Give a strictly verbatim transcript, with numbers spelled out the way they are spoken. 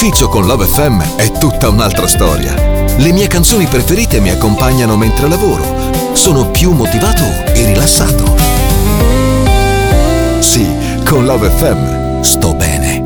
L'ufficio con Love F M è tutta un'altra storia. Le mie canzoni preferite mi accompagnano mentre lavoro. Sono più motivato e rilassato. Sì, con Love F M sto bene.